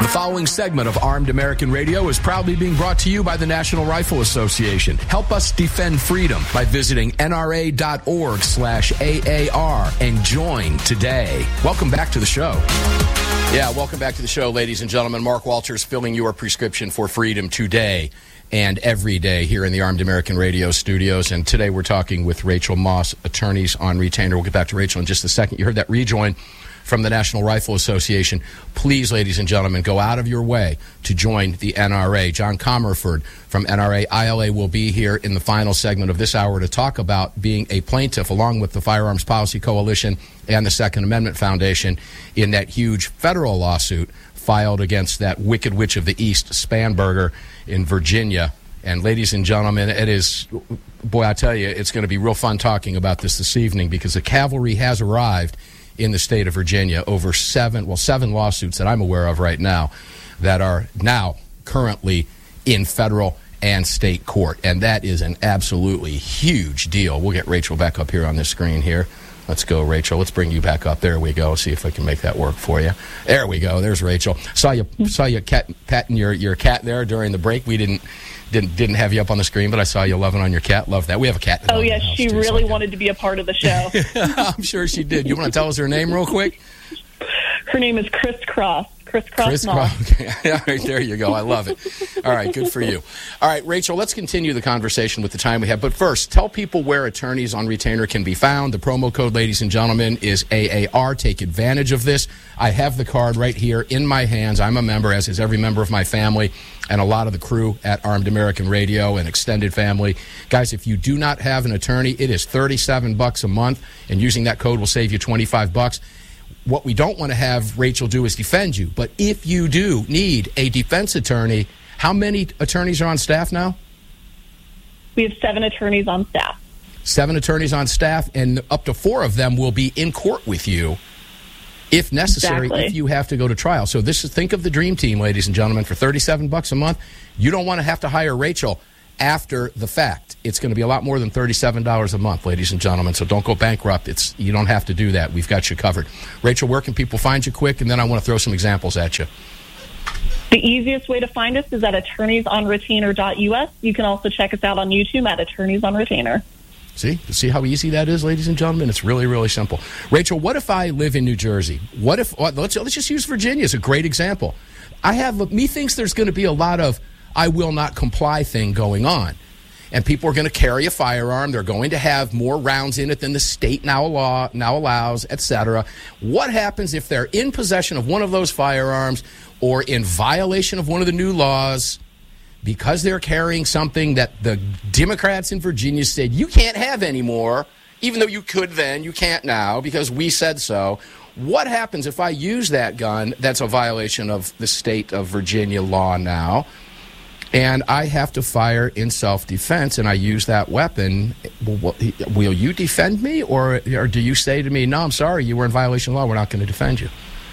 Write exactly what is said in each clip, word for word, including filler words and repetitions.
following segment of Armed American Radio is proudly being brought to you by the National Rifle Association. Help us defend freedom by visiting N R A dot org slash A A R and join today. Welcome back to the show. Yeah, welcome back to the show, ladies and gentlemen. Mark Walters filling your prescription for freedom today and every day here in the Armed American Radio studios. And today we're talking with Rachel Moss, attorneys on retainer. We'll get back to Rachel in just a second. You heard that rejoin from the National Rifle Association. Please, ladies and gentlemen, go out of your way to join the N R A. John Comerford from N R A I L A will be here in the final segment of this hour to talk about being a plaintiff along with the Firearms Policy Coalition and the Second Amendment Foundation in that huge federal lawsuit filed against that wicked witch of the East, Spanberger, in Virginia. And ladies and gentlemen, it is, boy, I tell you, it's going to be real fun talking about this this evening because the cavalry has arrived in the state of Virginia over seven, well, seven lawsuits that I'm aware of right now that are now currently in federal and state court. And that is an absolutely huge deal. We'll get Rachel back up here on this screen here. Let's go, Rachel. Let's bring you back up. There we go. See if I can make that work for you. There we go. There's Rachel. Saw you saw you cat, patting your, your cat there during the break. We didn't didn't didn't have you up on the screen, but I saw you loving on your cat. Love that. We have a cat. Oh, yes. She too, really so wanted to be a part of the show. I'm sure she did. You want to tell us her name real quick? Her name is Chris Cross. Chris Cross. Chris Cross. Okay. All right, there you go. I love it. All right, good for you. All right, Rachel, let's continue the conversation with the time we have. But first, tell people where attorneys on retainer can be found. The promo code, ladies and gentlemen, is A A R. Take advantage of this. I have the card right here in my hands. I'm a member, as is every member of my family and a lot of the crew at Armed American Radio and extended family. Guys, if you do not have an attorney, it is thirty-seven bucks a month, and using that code will save you twenty-five bucks. What we don't want to have Rachel do is defend you. But if you do need a defense attorney, how many attorneys are on staff now? We have seven attorneys on staff. Seven attorneys on staff, and up to four of them will be in court with you if necessary, exactly. if you have to go to trial. So this is, think of the dream team, ladies and gentlemen, for thirty-seven bucks a month. You don't want to have to hire Rachel after the fact. It's going to be a lot more than thirty-seven dollars a month, ladies and gentlemen, so don't go bankrupt. It's You don't have to do that. We've got you covered. Rachel, where can people find you quick? And then I want to throw some examples at you. The easiest way to find us is at attorneys on retainer dot U S. You can also check us out on YouTube at Attorneys on Retainer. See? See how easy that is, ladies and gentlemen? It's really, really simple. Rachel, what if I live in New Jersey? What if, let's, let's just use Virginia as a great example. I have, me thinks there's going to be a lot of I will not comply thing going on. And people are going to carry a firearm. They're going to have more rounds in it than the state now allow, now allows, et cetera. What happens if they're in possession of one of those firearms or in violation of one of the new laws because they're carrying something that the Democrats in Virginia said you can't have anymore, even though you could then, you can't now because we said so. What happens if I use that gun that's a violation of the state of Virginia law now, and I have to fire in self-defense, and I use that weapon? Will you defend me, or, or do you say to me, no, I'm sorry, you were in violation of law, we're not going to defend you?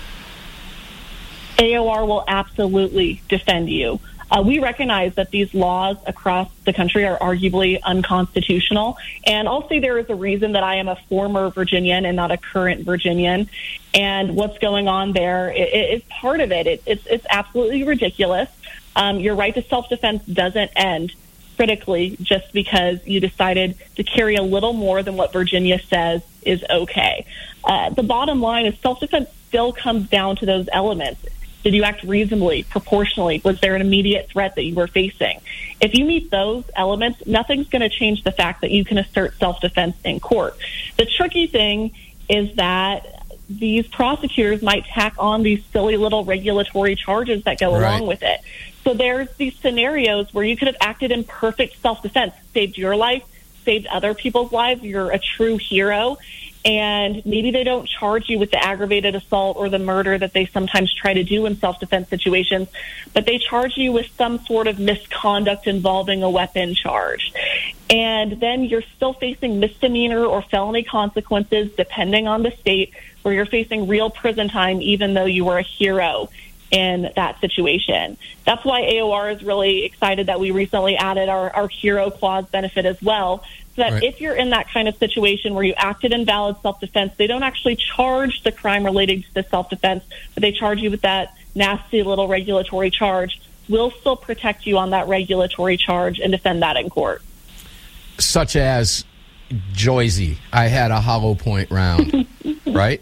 A O R will absolutely defend you. Uh, we recognize that these laws across the country are arguably unconstitutional, and I'll say there is a reason that I am a former Virginian and not a current Virginian, and what's going on there is part of it. it it's, it's absolutely ridiculous. Um, your right to self-defense doesn't end critically just because you decided to carry a little more than what Virginia says is okay. Uh, the bottom line is self-defense still comes down to those elements. Did you act reasonably, proportionally? Was there an immediate threat that you were facing? If you meet those elements, nothing's going to change the fact that you can assert self-defense in court. The tricky thing is that these prosecutors might tack on these silly little regulatory charges that go right. along with it. So there's these scenarios where you could have acted in perfect self-defense, saved your life, saved other people's lives. You're a true hero. And maybe they don't charge you with the aggravated assault or the murder that they sometimes try to do in self-defense situations, but they charge you with some sort of misconduct involving a weapon charge. And then you're still facing misdemeanor or felony consequences, depending on the state, where you're facing real prison time, even though you were a hero in that situation. That's why A O R is really excited that we recently added our, our hero clause benefit as well, so that right. if you're in that kind of situation where you acted in valid self-defense, they don't actually charge the crime relating to the self-defense, but they charge you with that nasty little regulatory charge, we'll still protect you on that regulatory charge and defend that in court. Such as Joyzy, I had a hollow point round, right?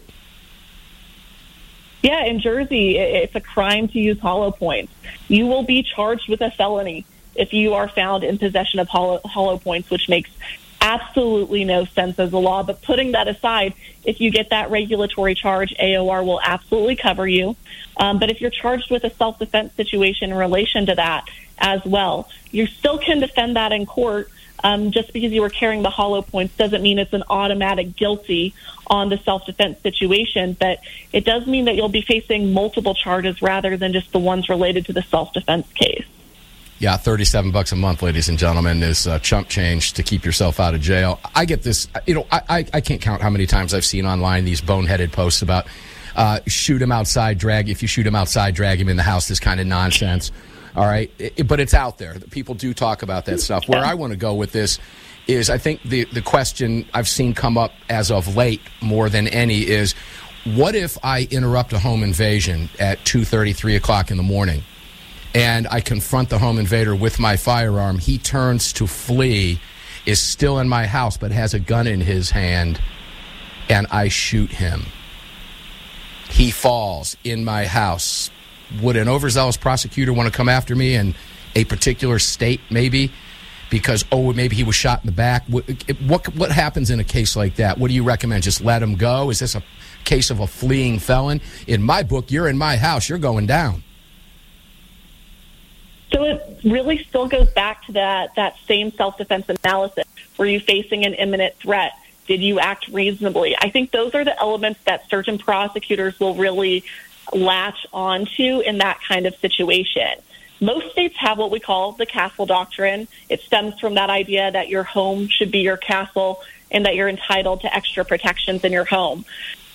Yeah, in Jersey, it's a crime to use hollow points. You will be charged with a felony if you are found in possession of hollow, hollow points, which makes absolutely no sense as a law. But putting that aside, if you get that regulatory charge, A O R will absolutely cover you. Um, but if you're charged with a self-defense situation in relation to that as well, you still can defend that in court. Um, just because you were carrying the hollow points doesn't mean it's an automatic guilty on the self-defense situation, but it does mean that you'll be facing multiple charges rather than just the ones related to the self-defense case. Yeah, thirty-seven bucks a month, ladies and gentlemen, is uh, chump change to keep yourself out of jail. I get this, you know, I, I, I can't count how many times I've seen online these boneheaded posts about uh, shoot him outside, drag, if you shoot him outside, drag him in the house, this kind of nonsense. All right, it, but it's out there. People do talk about that stuff. Where I want to go with this is I think the, the question I've seen come up as of late more than any is, what if I interrupt a home invasion at two thirty, three o'clock in the morning, and I confront the home invader with my firearm? He turns to flee, is still in my house, but has a gun in his hand, and I shoot him. He falls in my house. Would an overzealous prosecutor want to come after me in a particular state, maybe? Because, oh, maybe he was shot in the back. What, what, what happens in a case like that? What do you recommend? Just let him go? Is this a case of a fleeing felon? In my book, you're in my house. You're going down. So it really still goes back to that, that same self-defense analysis. Were you facing an imminent threat? Did you act reasonably? I think those are the elements that certain prosecutors will really latch onto in that kind of situation. Most states have what we call the castle doctrine. It stems from that idea that your home should be your castle and that you're entitled to extra protections in your home.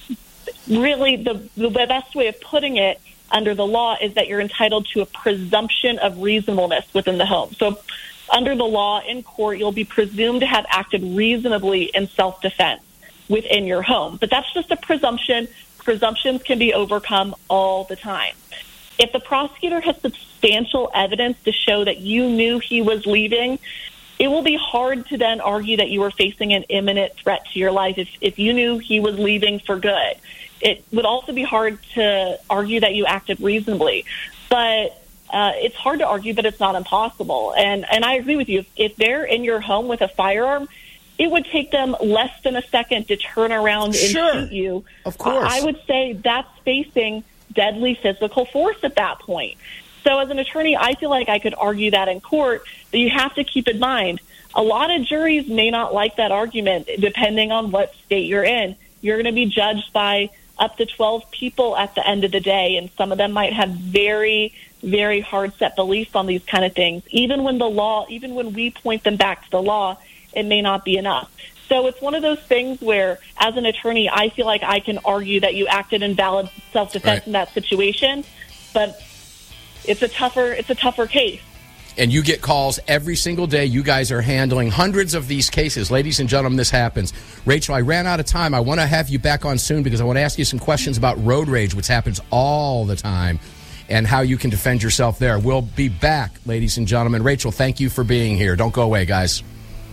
Really, the, the best way of putting it under the law is that you're entitled to a presumption of reasonableness within the home. So under the law in court, you'll be presumed to have acted reasonably in self-defense within your home. But that's just a presumption. Presumptions can be overcome all the time. If the prosecutor has substantial evidence to show that you knew he was leaving, it will be hard to then argue that you were facing an imminent threat to your life if, if you knew he was leaving for good. It would also be hard to argue that you acted reasonably. But uh, it's hard to argue, but it's not impossible. And, and I agree with you. If, if they're in your home with a firearm, it would take them less than a second to turn around and sure. shoot you. Of course. I would say that's facing deadly physical force at that point. So as an attorney, I feel like I could argue that in court, but you have to keep in mind, a lot of juries may not like that argument depending on what state you're in. You're going to be judged by up to twelve people at the end of the day, and some of them might have very, very hard set beliefs on these kind of things. Even when the law, even when we point them back to the law, it may not be enough. So it's one of those things where, as an attorney, I feel like I can argue that you acted in valid self-defense right. in that situation, but it's a tougher, it's a tougher case. And you get calls every single day. You guys are handling hundreds of these cases. Ladies and gentlemen, this happens. Rachel, I ran out of time. I want to have you back on soon because I want to ask you some questions about road rage, which happens all the time, and how you can defend yourself there. We'll be back, ladies and gentlemen. Rachel, thank you for being here. Don't go away, guys.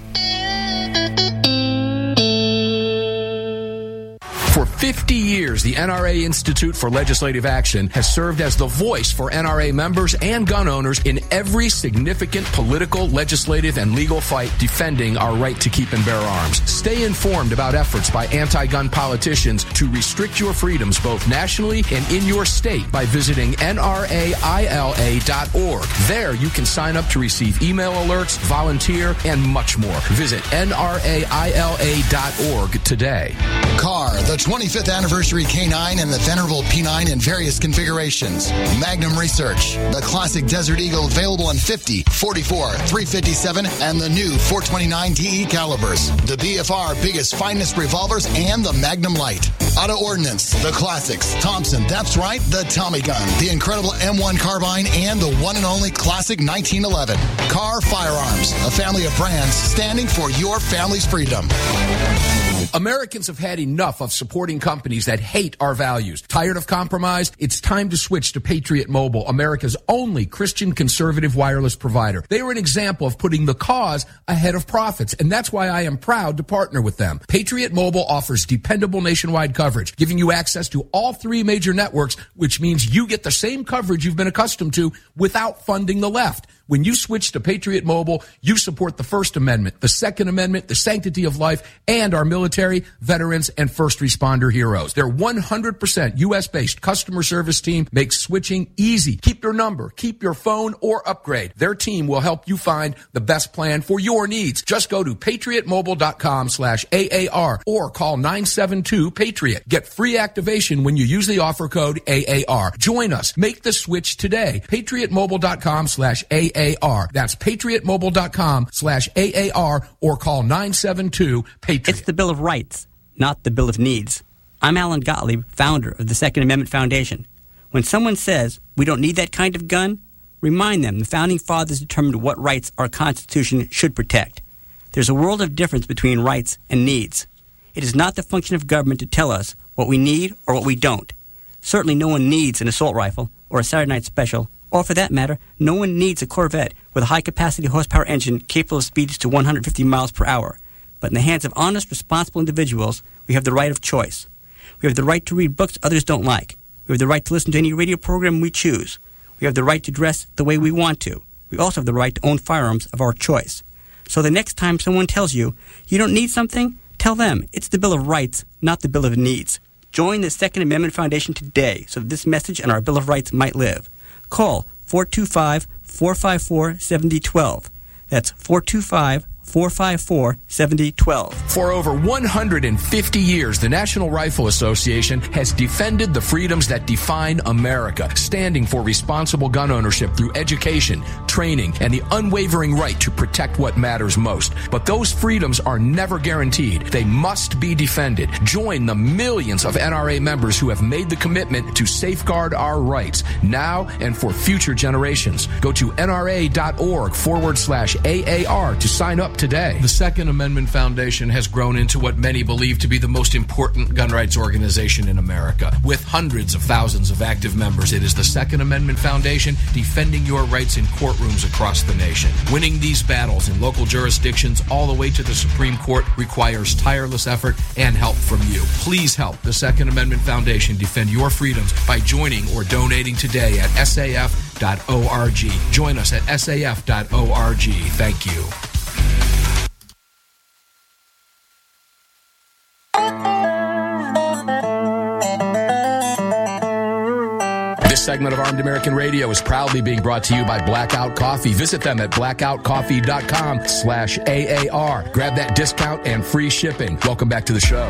For fifty years, the N R A Institute for Legislative Action has served as the voice for N R A members and gun owners in every significant political, legislative, and legal fight defending our right to keep and bear arms. Stay informed about efforts by anti-gun politicians to restrict your freedoms both nationally and in your state by visiting N R A I L A dot org. There, you can sign up to receive email alerts, volunteer, and much more. Visit N R A I L A dot org today. Car, the twenty-fifth anniversary K nine and the venerable P nine in various configurations. Magnum Research, the classic Desert Eagle available in fifty, forty-four, three fifty-seven, and the new four twenty-nine D E calibers. The B F R biggest, finest revolvers, and the Magnum Light. Auto Ordnance, the classics. Thompson, that's right, the Tommy gun, the incredible M one carbine, and the one and only classic nineteen eleven. Car Firearms, a family of brands standing for your family's freedom. Americans have had enough of supporting companies that hate our values. Tired of compromise? It's time to switch to Patriot Mobile, America's only Christian conservative wireless provider. They are an example of putting the cause ahead of profits, and that's why I am proud to partner with them. Patriot Mobile offers dependable nationwide coverage, giving you access to all three major networks, which means you get the same coverage you've been accustomed to without funding the left. When you switch to Patriot Mobile, you support the First Amendment, the Second Amendment, the sanctity of life, and our military, veterans, and first responder heroes. Their one hundred percent U S-based customer service team makes switching easy. Keep your number, keep your phone, or upgrade. Their team will help you find the best plan for your needs. Just go to patriotmobile.com slash AAR or call nine seven two PATRIOT. Get free activation when you use the offer code A A R. Join us. Make the switch today. patriotmobile.com slash AAR. A A R. That's patriotmobile.com slash A A R or call nine seven two PATRIOT. It's the Bill of Rights, not the Bill of Needs. I'm Alan Gottlieb, founder of the Second Amendment Foundation. When someone says we don't need that kind of gun, remind them the Founding Fathers determined what rights our Constitution should protect. There's a world of difference between rights and needs. It is not the function of government to tell us what we need or what we don't. Certainly no one needs an assault rifle or a Saturday night special, or for that matter, no one needs a Corvette with a high-capacity horsepower engine capable of speeds to one hundred fifty miles per hour. But in the hands of honest, responsible individuals, we have the right of choice. We have the right to read books others don't like. We have the right to listen to any radio program we choose. We have the right to dress the way we want to. We also have the right to own firearms of our choice. So the next time someone tells you you don't need something, tell them it's the Bill of Rights, not the Bill of Needs. Join the Second Amendment Foundation today so that this message and our Bill of Rights might live. Call four two five, four five four, seven zero one two. That's four two five, four five four, seven zero one two. For over one hundred fifty years, the National Rifle Association has defended the freedoms that define America, standing for responsible gun ownership through education, training, and the unwavering right to protect what matters most. But those freedoms are never guaranteed. They must be defended. Join the millions of N R A members who have made the commitment to safeguard our rights now and for future generations. Go to nra.org forward slash AAR to sign up today. The Second Amendment Foundation has grown into what many believe to be the most important gun rights organization in America. With hundreds of thousands of active members, it is the Second Amendment Foundation defending your rights in courtrooms across the nation. Winning these battles in local jurisdictions all the way to the Supreme Court requires tireless effort and help from you. Please help the Second Amendment Foundation defend your freedoms by joining or donating today at S A F dot org. Join us at S A F dot org. Thank you. This segment of Armed American Radio is proudly being brought to you by Blackout Coffee. Visit them at blackout coffee dot com slash A A R. Grab that discount and free shipping. Welcome back to the show.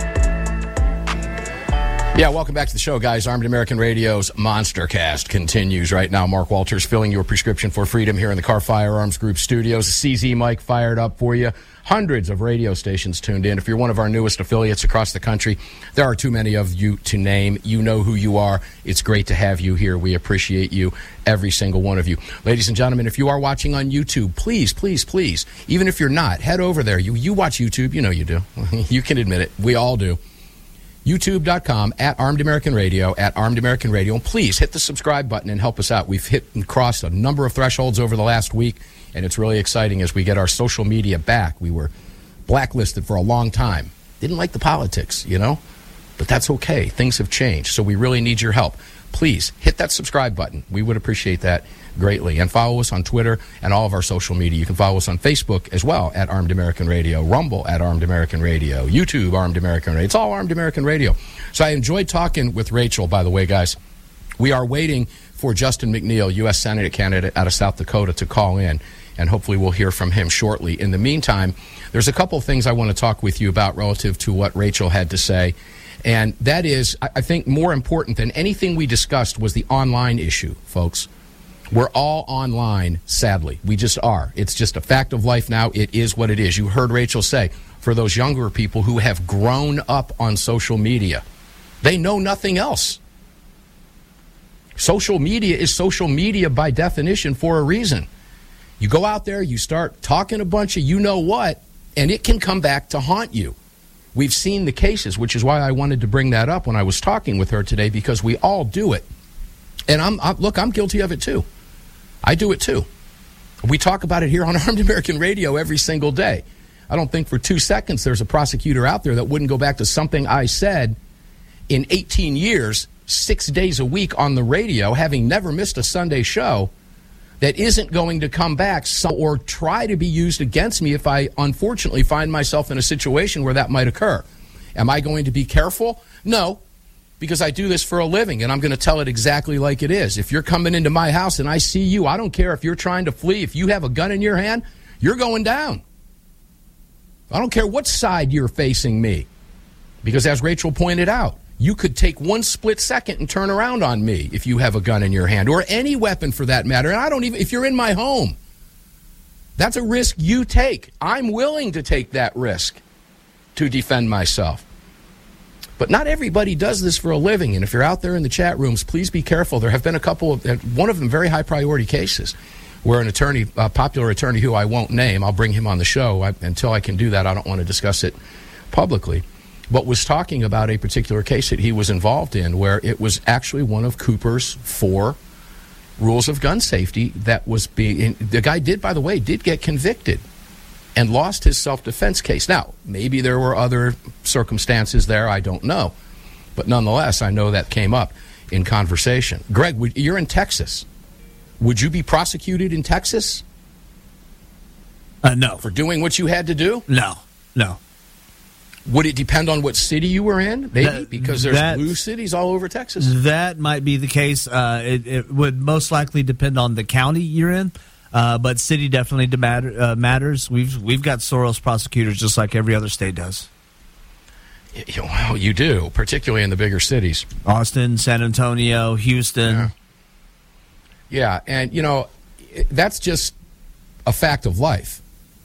Yeah, welcome back to the show, guys. Armed American Radio's Monster Cast continues right now. Mark Walters filling your prescription for freedom here in the Car Firearms Group studios. The C Z mic fired up for you. Hundreds of radio stations tuned in. If you're one of our newest affiliates across the country, there are too many of you to name. You know who you are. It's great to have you here. We appreciate you, every single one of you. Ladies and gentlemen, if you are watching on YouTube, please, please, please, even if you're not, head over there. You, you watch YouTube. You know you do. You can admit it. We all do. YouTube dot com, at Armed American Radio, at Armed American Radio. And please hit the subscribe button and help us out. We've hit and crossed a number of thresholds over the last week, and it's really exciting as we get our social media back. We were blacklisted for a long time. Didn't like the politics, you know? But that's okay. Things have changed, so we really need your help. Please hit that subscribe button. We would appreciate that greatly. And follow us on Twitter and all of our social media. You can follow us on Facebook as well at Armed American Radio, Rumble at Armed American Radio, YouTube Armed American Radio. It's all Armed American Radio. So I enjoyed talking with Rachel, by the way, guys. We are waiting for Justin McNeil, U S Senate candidate out of South Dakota, to call in, and hopefully we'll hear from him shortly. In the meantime, there's a couple of things I want to talk with you about relative to what Rachel had to say. And that is, I think, more important than anything we discussed was the online issue, folks. We're all online, sadly. We just are. It's just a fact of life now. It is what it is. You heard Rachel say, for those younger people who have grown up on social media, they know nothing else. Social media is social media by definition for a reason. You go out there, you start talking a bunch of you-know-what, and it can come back to haunt you. We've seen the cases, which is why I wanted to bring that up when I was talking with her today, because we all do it. And I'm, I'm look, I'm guilty of it too. I do it too. We talk about it here on Armed American Radio every single day. I don't think for two seconds there's a prosecutor out there that wouldn't go back to something I said in eighteen years, six days a week on the radio, having never missed a Sunday show, that isn't going to come back or try to be used against me if I unfortunately find myself in a situation where that might occur. Am I going to be careful? No, because I do this for a living, and I'm going to tell it exactly like it is. If you're coming into my house and I see you, I don't care if you're trying to flee. If you have a gun in your hand, you're going down. I don't care what side you're facing me, because as Rachel pointed out, you could take one split second and turn around on me if you have a gun in your hand, or any weapon for that matter. And I don't even, if you're in my home, that's a risk you take. I'm willing to take that risk to defend myself. But not everybody does this for a living. And if you're out there in the chat rooms, please be careful. There have been a couple of, one of them very high priority cases, where an attorney, a popular attorney who I won't name, I'll bring him on the show. I, until I can do that, I don't want to discuss it publicly, but was talking about a particular case that he was involved in, where it was actually one of Cooper's four rules of gun safety that was being, the guy did, by the way, did get convicted and lost his self-defense case. Now, maybe there were other circumstances there, I don't know. But nonetheless, I know that came up in conversation. Greg, you're in Texas. Would you be prosecuted in Texas? Uh, no. For doing what you had to do? No, no. Would it depend on what city you were in? Maybe, that, because there's that, blue cities all over Texas. That might be the case. Uh, it, it would most likely depend on the county you're in, uh, but city definitely matter, uh, matters. We've we've got Soros prosecutors just like every other state does. Well, you do, particularly in the bigger cities. Austin, San Antonio, Houston. Yeah. Yeah, and, you know, that's just a fact of life.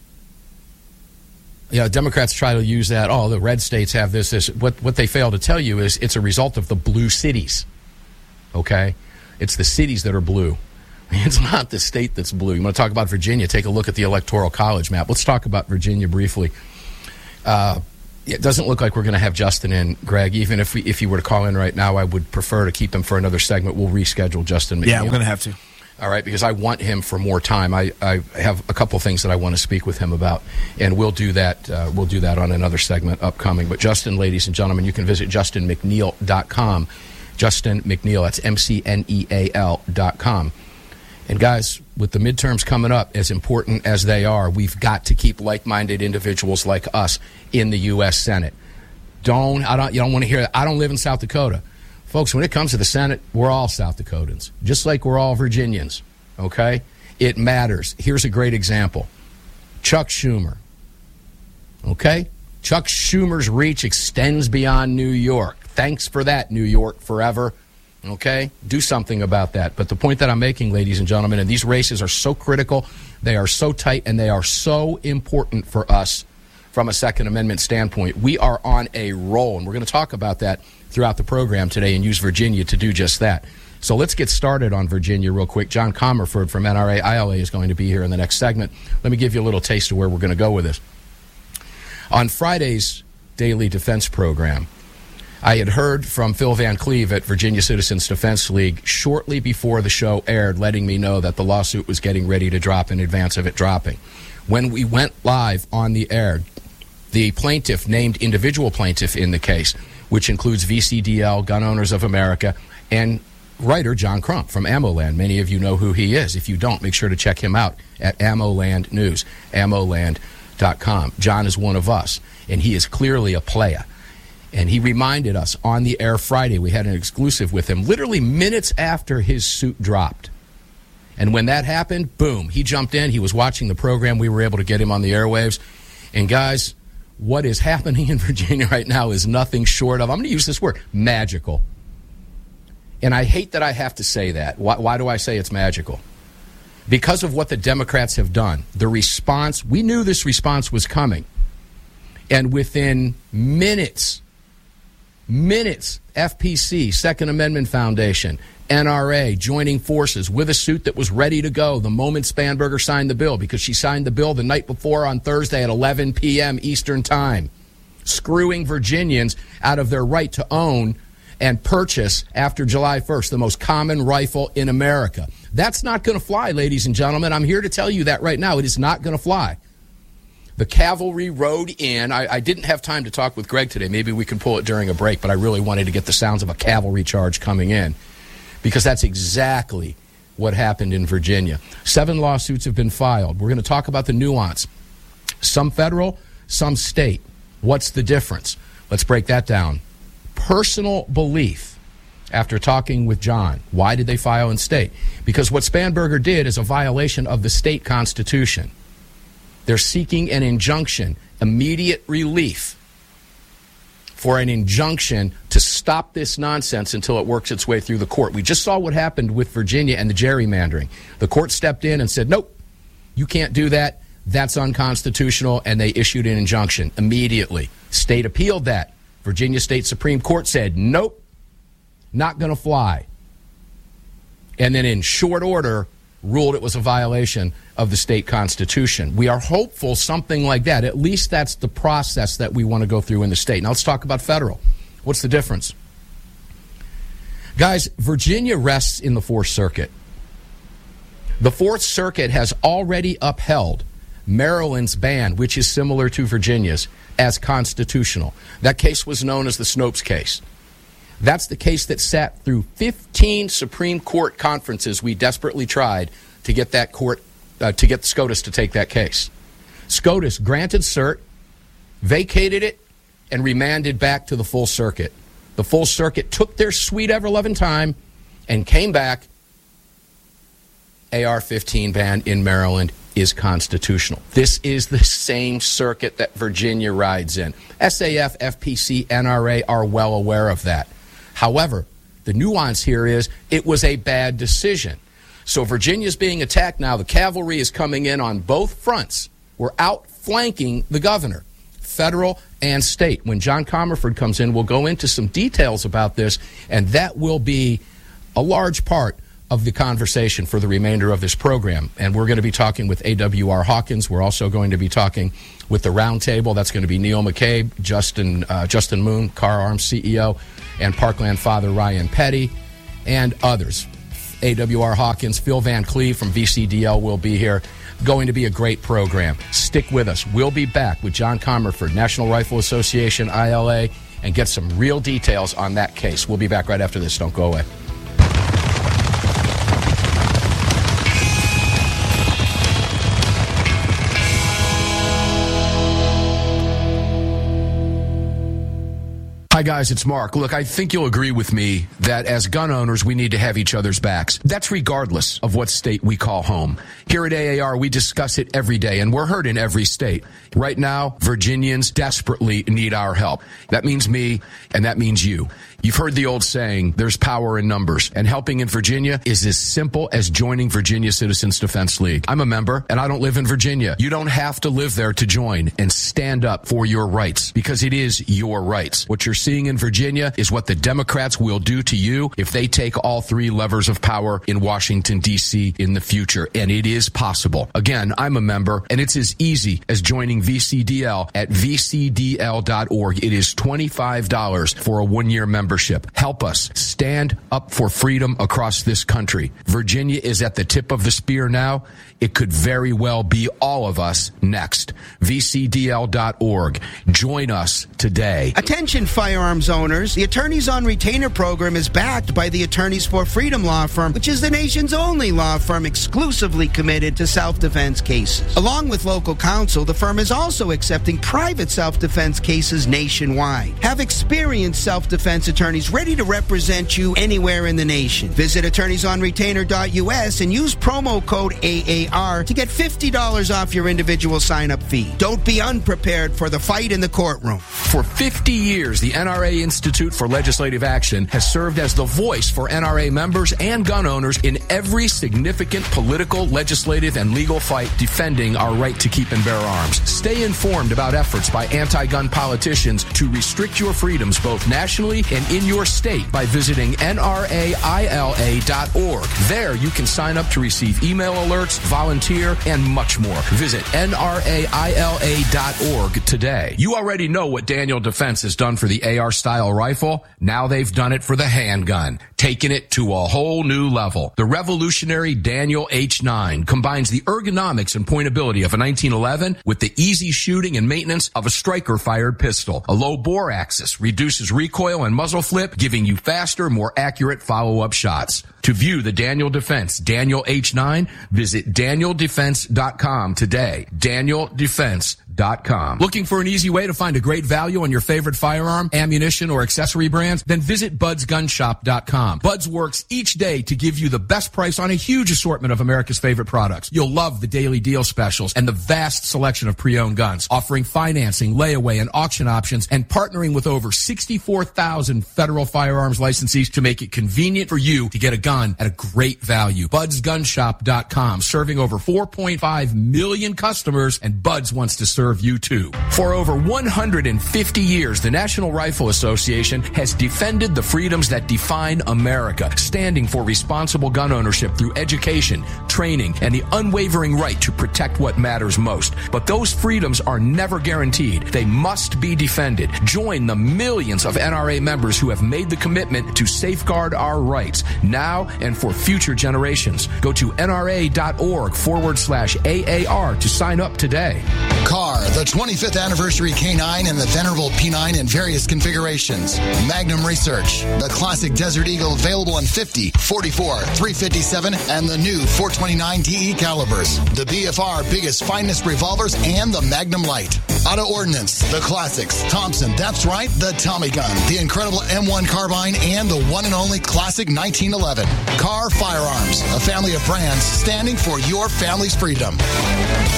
You know, Democrats try to use that, oh, the red states have this, this. What, what they fail to tell you is it's a result of the blue cities, okay? It's the cities that are blue. It's not the state that's blue. You want to talk about Virginia, take a look at the Electoral College map. Let's talk about Virginia briefly. Uh, it doesn't look like we're going to have Justin in, Greg. Even if we, if he were to call in right now, I would prefer to keep him for another segment. We'll reschedule Justin McNeil. Yeah, we're going to have to. All right, because I want him for more time. I, I have a couple things that I want to speak with him about, and we'll do that. Uh, we'll do that on another segment upcoming. But Justin, ladies and gentlemen, you can visit justin mcneil dot com. Justin McNeil, that's M C N E A L dot com. And guys, with the midterms coming up, as important as they are, we've got to keep like-minded individuals like us in the U S Senate. Don't I don't you don't want to hear that. I don't live in South Dakota. Folks, when it comes to the Senate, we're all South Dakotans, just like we're all Virginians, okay? It matters. Here's a great example. Chuck Schumer, okay? Chuck Schumer's reach extends beyond New York. Thanks for that, New York forever, okay? Do something about that. But the point that I'm making, ladies and gentlemen, and these races are so critical, they are so tight, and they are so important for us from a Second Amendment standpoint. We are on a roll, and we're going to talk about that throughout the program today and use Virginia to do just that. So let's get started on Virginia real quick. John Comerford from N R A I L A is going to be here in the next segment. Let me give you a little taste of where we're going to go with this. On Friday's Daily Defense program, I had heard from Phil Van Cleve at Virginia Citizens Defense League shortly before the show aired, letting me know that the lawsuit was getting ready to drop in advance of it dropping. When we went live on the air, the plaintiff, named individual plaintiff in the case, which includes V C D L, Gun Owners of America, and writer John Crump from AmmoLand. Many of you know who he is. If you don't, make sure to check him out at AmmoLand News, ammoland dot com. John is one of us, and he is clearly a player. And he reminded us on the air Friday, we had an exclusive with him, literally minutes after his suit dropped. And when that happened, boom, he jumped in. He was watching the program. We were able to get him on the airwaves. And guys, what is happening in Virginia right now is nothing short of, I'm going to use this word, magical. And I hate that I have to say that. Why, why do I say it's magical? Because of what the Democrats have done. The response, we knew this response was coming. And within minutes, minutes, F P C, Second Amendment Foundation, N R A joining forces with a suit that was ready to go the moment Spanberger signed the bill, because she signed the bill the night before on Thursday at eleven p.m. Eastern Time. screwing Virginians out of their right to own and purchase after July first, the most common rifle in America. That's not going to fly, ladies and gentlemen. I'm here to tell you that right now. It is not going to fly. The cavalry rode in. I, I didn't have time to talk with Greg today. Maybe we can pull it during a break, but I really wanted to get the sounds of a cavalry charge coming in, because that's exactly what happened in Virginia. Seven lawsuits have been filed. We're going to talk about the nuance. Some federal, some state. What's the difference? Let's break that down. Personal belief, after talking with John. Why did they file in state? Because what Spanberger did is a violation of the state constitution. They're seeking an injunction, immediate relief for an injunction to stop this nonsense until it works its way through the court. We just saw what happened with Virginia and the gerrymandering. The court stepped in and said, nope, you can't do that. That's unconstitutional, and they issued an injunction immediately. State appealed that. Virginia State Supreme Court said, nope, not going to fly. And then in short order, ruled it was a violation of the state constitution. We are hopeful something like that. At least that's the process that we want to go through in the state. Now let's talk about federal. What's the difference? Guys, Virginia rests in the Fourth Circuit. The Fourth Circuit has already upheld Maryland's ban, which is similar to Virginia's, as constitutional. That case was known as the Snopes case. That's the case that sat through fifteen Supreme Court conferences. We desperately tried to get that court, uh, to get SCOTUS to take that case. SCOTUS granted cert, vacated it, and remanded back to the full circuit. The full circuit took their sweet ever-loving time and came back. A R fifteen ban in Maryland is constitutional. This is the same circuit that Virginia rides in. S A F, F P C, N R A are well aware of that. However, the nuance here is it was a bad decision. So Virginia's being attacked now. The cavalry is coming in on both fronts. We're outflanking the governor, federal and state. When John Comerford comes in, we'll go into some details about this, and that will be a large part of the conversation for the remainder of this program. And we're going to be talking with A W R Hawkins. We're also going to be talking with the Roundtable. That's going to be Neil McCabe, Justin uh, Justin Moon, Car Arms C E O, and Parkland Father Ryan Petty, and others. A W R Hawkins, Phil Van Cleve from V C D L will be here. Going to be a great program. Stick with us. We'll be back with John Comerford, National Rifle Association, I L A, and get some real details on that case. We'll be back right after this. Don't go away. Hi, guys, it's Mark. Look, I think you'll agree with me that as gun owners, we need to have each other's backs. That's regardless of what state we call home. Here at A A R, we discuss it every day, and we're heard in every state. Right now, Virginians desperately need our help. That means me, and that means you. You've heard the old saying, there's power in numbers, and helping in Virginia is as simple as joining Virginia Citizens Defense League. I'm a member, and I don't live in Virginia. You don't have to live there to join and stand up for your rights, because it is your rights. What you're seeing in Virginia is what the Democrats will do to you if they take all three levers of power in Washington, D C in the future, and it is possible. Again, I'm a member, and it's as easy as joining V C D L at V C D L dot org. It is twenty-five dollars for a one-year membership. Help us stand up for freedom across this country. Virginia is at the tip of the spear now. It could very well be all of us next. V C D L dot org. Join us today. Attention firearms owners. The Attorneys on Retainer program is backed by the Attorneys for Freedom law firm, which is the nation's only law firm exclusively committed to self-defense cases. Along with local counsel, the firm is also accepting private self-defense cases nationwide. Have experienced self-defense attorneys ready to represent you anywhere in the nation. Visit attorneys on retainer dot U S and use promo code A A R to get fifty dollars off your individual sign-up fee. Don't be unprepared for the fight in the courtroom. For fifty years, the N R A Institute for Legislative Action has served as the voice for N R A members and gun owners in every significant political, legislative, and legal fight defending our right to keep and bear arms. Stay informed about efforts by anti-gun politicians to restrict your freedoms both nationally and in your state by visiting N R A I L A dot org. There you can sign up to receive email alerts, volunteer, and much more. Visit N R A I L A dot org today. You already know what Daniel Defense has done for the A R-style rifle. Now they've done it for the handgun, taking it to a whole new level. The revolutionary Daniel H nine combines the ergonomics and pointability of a nineteen eleven with the easy shooting and maintenance of a striker-fired pistol. A low bore axis reduces recoil and muzzle flip, giving you faster, more accurate follow-up shots. To view the Daniel Defense Daniel H nine, visit daniel defense dot com today. daniel defense dot com. Looking for an easy way to find a great value on your favorite firearm, ammunition, or accessory brands? Then visit buds gun shop dot com. Buds works each day to give you the best price on a huge assortment of America's favorite products. You'll love the daily deal specials and the vast selection of pre-owned guns, offering financing, layaway, and auction options, and partnering with over sixty-four thousand federal firearms licensees to make it convenient for you to get a gun at a great value. buds gun shop dot com, serving over four point five million customers, and Buds wants to serve you too. For over one hundred fifty years, the National Rifle Association has defended the freedoms that define America, standing for responsible gun ownership through education, training, and the unwavering right to protect what matters most. But those freedoms are never guaranteed. They must be defended. Join the millions of N R A members who have made the commitment to safeguard our rights now and for future generations. Go to N R A dot org forward slash A A R to sign up today. Car, the twenty-fifth anniversary K nine and the venerable P nine in various configurations. Magnum Research, the classic Desert Eagle available in fifty, forty-four, three fifty-seven, and the new four twenty-nine D E calibers. The B F R biggest, finest revolvers and the Magnum Light. Auto Ordnance, the classics. Thompson, that's right, the Tommy gun. The incredible M one carbine and the one and only classic nineteen eleven. Car Firearms, a family of brands standing for your family's freedom.